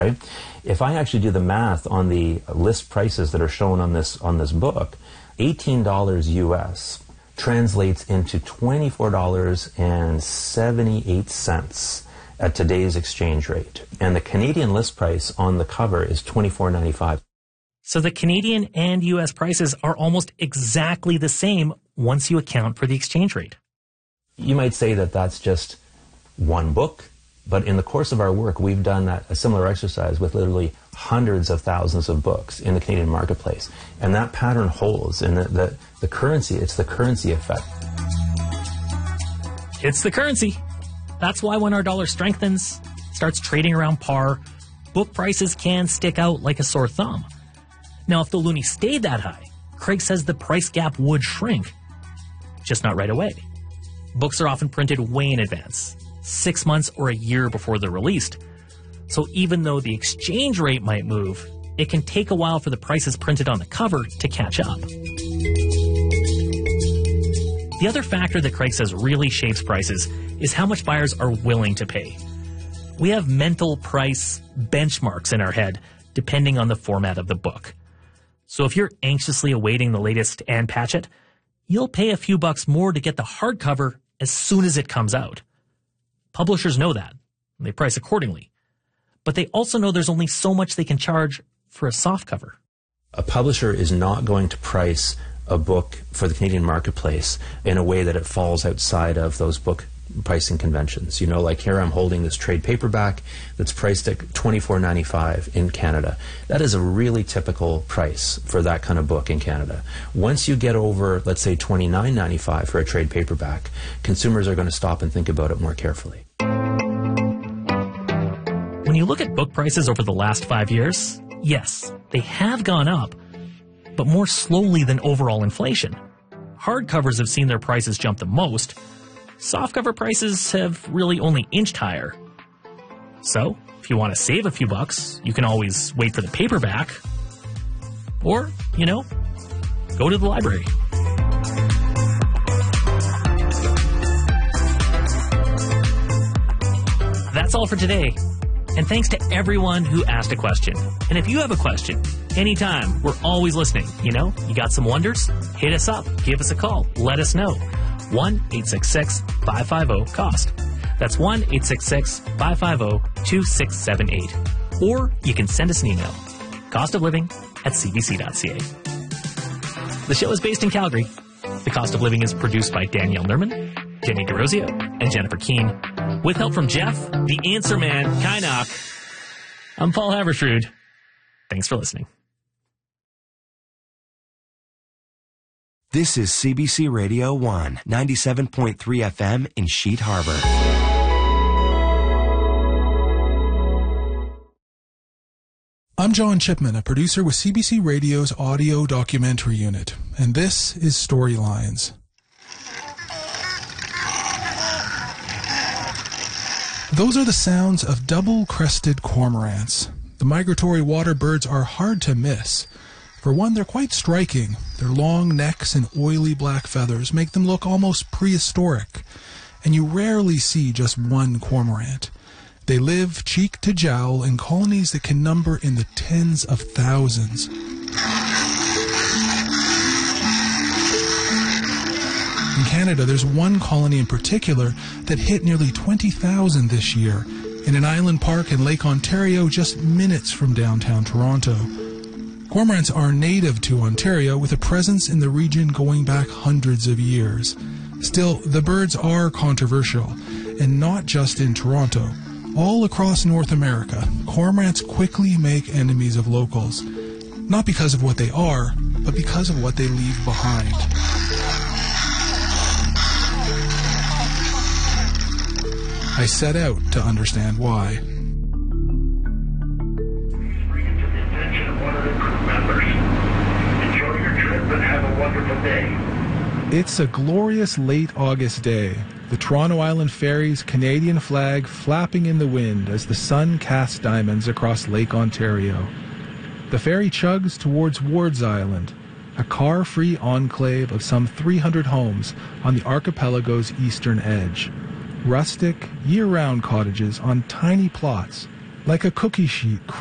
Right? If I actually do the math on the list prices that are shown on this book, $18 US translates into $24.78 at today's exchange rate. And the Canadian list price on the cover is $24.95. So the Canadian and US prices are almost exactly the same once you account for the exchange rate. You might say that that's just one book, but in the course of our work, we've done a similar exercise with literally hundreds of thousands of books in the Canadian marketplace. And that pattern holds. And the currency, it's the currency effect. It's the currency. That's why when our dollar strengthens, starts trading around par, book prices can stick out like a sore thumb. Now, if the loonie stayed that high, Craig says the price gap would shrink. Just not right away. Books are often printed way in advance, 6 months or a year before they're released. So even though the exchange rate might move, it can take a while for the prices printed on the cover to catch up. The other factor that Craig says really shapes prices is how much buyers are willing to pay. We have mental price benchmarks in our head, depending on the format of the book. So if you're anxiously awaiting the latest Ann Patchett, you'll pay a few bucks more to get the hardcover as soon as it comes out. Publishers know that, and they price accordingly. But they also know there's only so much they can charge for a softcover. A publisher is not going to price a book for the Canadian marketplace in a way that it falls outside of those book pricing conventions. You know, like here I'm holding this trade paperback that's priced at $24.95 in Canada. That is a really typical price for that kind of book in Canada. Once you get over, let's say, $29.95 for a trade paperback, consumers are going to stop and think about it more carefully. When you look at book prices over the last 5 years, yes, they have gone up, but more slowly than overall inflation. Hardcovers have seen their prices jump the most. Softcover prices have really only inched higher. So, if you want to save a few bucks, you can always wait for the paperback. Or, go to the library. That's all for today. And thanks to everyone who asked a question. And if you have a question, anytime, we're always listening. You got some wonders? Hit us up. Give us a call. Let us know. 1-866-550-COST. That's 1-866-550-2678. Or you can send us an email. costofliving@cbc.ca. The show is based in Calgary. The Cost of Living is produced by Danielle Nerman, Jenny DeRosio, and Jennifer Keane, with help from Jeff, the Answer Man, Kynock. I'm Paul Havershrud. Thanks for listening. This is CBC Radio 1, 97.3 FM in Sheet Harbor. I'm John Chipman, a producer with CBC Radio's audio documentary unit, and this is Storylines. Those are the sounds of double-crested cormorants. The migratory water birds are hard to miss. For one, they're quite striking. Their long necks and oily black feathers make them look almost prehistoric, and you rarely see just one cormorant. They live cheek to jowl in colonies that can number in the tens of thousands. In Canada, there's one colony in particular that hit nearly 20,000 this year in an island park in Lake Ontario just minutes from downtown Toronto. Cormorants are native to Ontario with a presence in the region going back hundreds of years. Still, the birds are controversial, and not just in Toronto. All across North America, cormorants quickly make enemies of locals. Not because of what they are, but because of what they leave behind. I set out to understand why. Enjoy your trip and have a wonderful day. It's a glorious late August day. The Toronto Island Ferry's Canadian flag flapping in the wind as the sun casts diamonds across Lake Ontario. The ferry chugs towards Wards Island, a car-free enclave of some 300 homes on the archipelago's eastern edge. Rustic, year-round cottages on tiny plots, Like a cookie sheet